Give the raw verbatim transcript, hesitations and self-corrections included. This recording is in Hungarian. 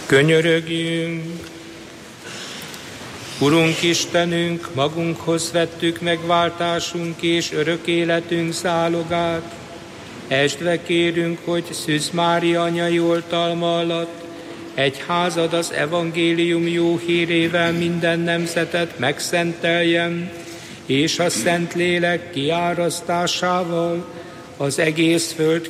Könyörögjünk! Urunk Istenünk, magunkhoz vettük megváltásunk és örök életünk zálogát. Esdve kérünk, hogy Szűz Mária anyai oltalma alatt egyházad az evangélium jó hírével minden nemzetet megszenteljen, és a Szentlélek kiárasztásával az egész föld